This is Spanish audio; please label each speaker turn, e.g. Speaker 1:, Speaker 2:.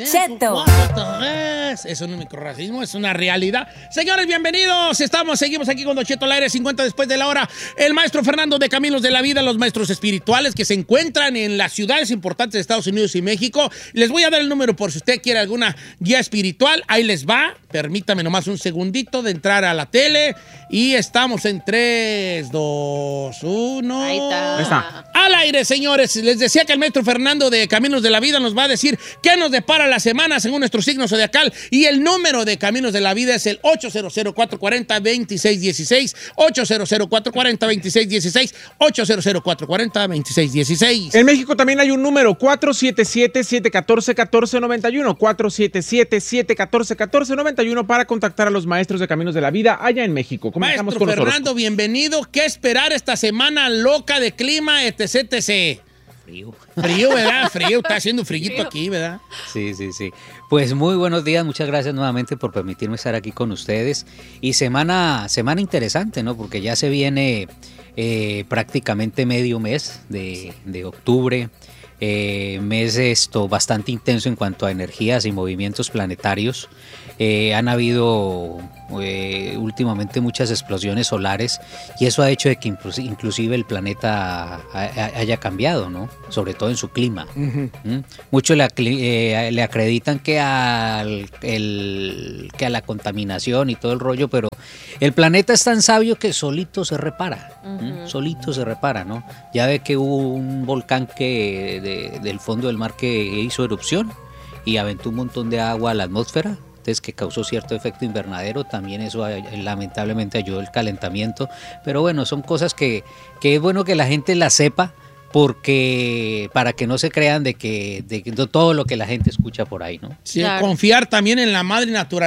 Speaker 1: Cheto.
Speaker 2: Eso no es microrracismo, es una realidad. Señores, bienvenidos. Seguimos aquí con Don Cheto al aire, 50 después de la hora. El maestro Fernando de Caminos de la Vida, los maestros espirituales que se encuentran en las ciudades importantes de Estados Unidos y México. Les voy a dar el número por si usted quiere alguna guía espiritual. Ahí les va. Permítame nomás un segundito de entrar a la tele. Y estamos en 3, 2, 1.
Speaker 3: Ahí está.
Speaker 2: Al aire, señores. Les decía que el maestro Fernando de Caminos de la Vida nos va a decir qué nos depara la semana según nuestro signo zodiacal. Y el número de Caminos de la Vida es el 800-440-2616. 800-440-2616. 800-440-2616.
Speaker 4: En México también hay un número, 477-714-1491. 477-714-1491 para contactar a los maestros de Caminos de la Vida allá en México. Comenzamos
Speaker 2: Maestro
Speaker 4: con
Speaker 2: Fernando, bienvenido. ¿Qué esperar esta semana loca de clima, etc, etc? Frío, ¿verdad? Frío, está haciendo frillito aquí, ¿verdad?
Speaker 5: Sí. Pues muy buenos días, muchas gracias nuevamente por permitirme estar aquí con ustedes. Y semana interesante, ¿no? Porque ya se viene prácticamente medio mes de octubre. Mes bastante intenso en cuanto a energías y movimientos planetarios. Han habido últimamente muchas explosiones solares y eso ha hecho de que inclusive el planeta haya cambiado, ¿no? Sobre todo en su clima.
Speaker 4: Uh-huh.
Speaker 5: Muchos le acreditan que a la contaminación y todo el rollo, pero el planeta es tan sabio que solito se repara.
Speaker 3: Uh-huh.
Speaker 5: Solito se repara, ¿no? Ya ve que hubo un volcán del fondo del mar que hizo erupción y aventó un montón de agua a la atmósfera, entonces que causó cierto efecto invernadero. También eso lamentablemente ayudó al calentamiento, pero bueno, son cosas que es bueno que la gente las sepa, porque para que no se crean de que todo lo que la gente escucha por ahí, ¿no?
Speaker 2: Sí,
Speaker 3: Claro.
Speaker 2: confiar también en la madre naturaleza.